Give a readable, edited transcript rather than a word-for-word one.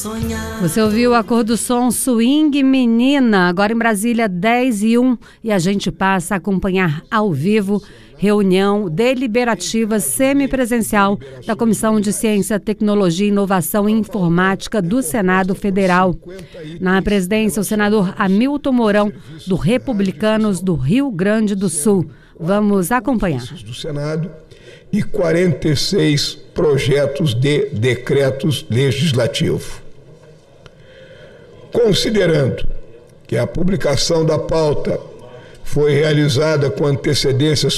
Você ouviu a cor do som Swing Menina, agora em Brasília 10h01, e a gente passa a acompanhar ao vivo reunião deliberativa semipresencial da Comissão de Ciência, Tecnologia, Inovação e Informática do Senado Federal. Na presidência, o senador Hamilton Mourão, do Republicanos do Rio Grande do Sul. Vamos acompanhar. Do Senado e 46 projetos de decretos legislativos. Considerando que a publicação da pauta foi realizada com antecedência